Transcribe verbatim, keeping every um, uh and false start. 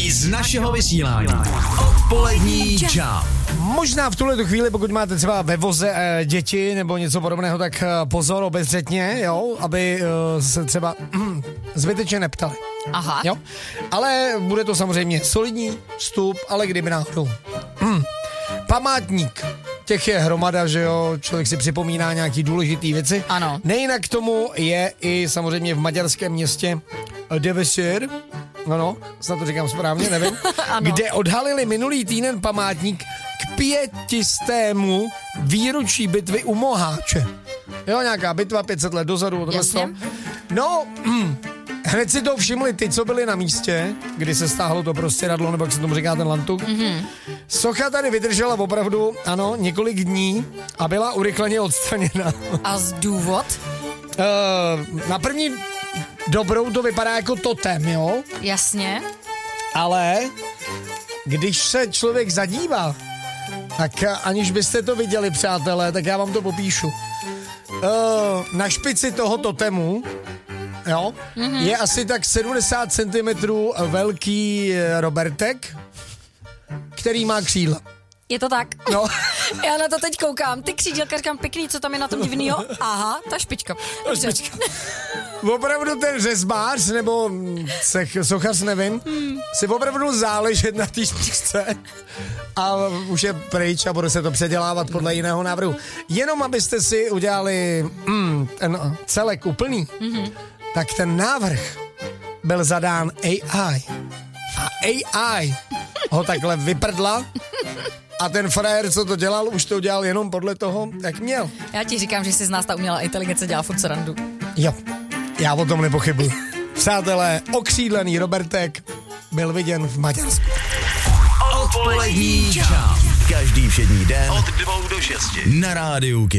nejlepší z našeho vysílání. Odpolední Jump. Možná v tuhle chvíli, pokud máte třeba ve voze e, děti nebo něco podobného, tak e, pozor, obezřetně, jo, aby e, se třeba mm, zbytečně neptali. Aha. Jo? Ale bude to samozřejmě solidní vstup, ale kdyby náhodou. Mm. Památník. Těch je hromada, že jo, člověk si připomíná nějaký důležitý věci. Ano. Nejinak tomu je i samozřejmě v maďarském městě Devesir, no no, snad to říkám správně, nevím, kde odhalili minulý týden památník k pětistému výročí bitvy u Moháče. Jo, nějaká bitva pět set let dozadu. Jasně. No, hm, hned si to všimli ty, co byli na místě, kdy se stáhlo to prostěradlo, nebo jak se tomu říká ten lantuk. Mm-hmm. Socha tady vydržela opravdu, ano, několik dní a byla urychleně odstraněna. A z důvod? Uh, na první dobrou to vypadá jako totem, jo? Jasně. Ale když se člověk zadívá, tak aniž byste to viděli, přátelé, tak já vám to popíšu. Uh, na špici toho totemu, jo, mm-hmm. je asi tak sedmdesát centimetrů velký Robertek, který má křídla. Je to tak? No. Já na to teď koukám. Ty křídílka, říkám pěkný, co tam je na tom divnýho? Aha, ta špička. Dobře. špička. Opravdu ten řezbář, nebo sech, sochař, nevím, hmm. si opravdu záležet na té špičce a už je pryč a bude se to předělávat podle jiného návrhu. Jenom abyste si udělali mm, ten celek úplný, mm-hmm. tak ten návrh byl zadán A I. A A I ho takhle vyprdla a ten frajer, co to dělal, už to dělal jenom podle toho, jak měl. Já ti říkám, že si z nás ta umělá inteligence dělá furt srandu. Jo, já o tom nepochybuji. Přátelé, okřídlený Robertek byl viděn v Maďarsku. Odpolední Jump. Každý všední den od dvou do šesti na rádiu.